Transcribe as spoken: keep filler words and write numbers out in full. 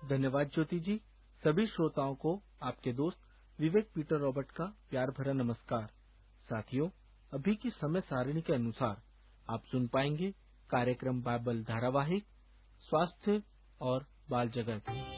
धन्यवाद ज्योति जी। सभी श्रोताओं को आपके दोस्त विवेक पीटर रॉबर्ट का प्यार भरा नमस्कार। साथियों, अभी की समय सारिणी के अनुसार आप सुन पाएंगे कार्यक्रम बाइबल धारावाहिक स्वास्थ्य और बाल जगत।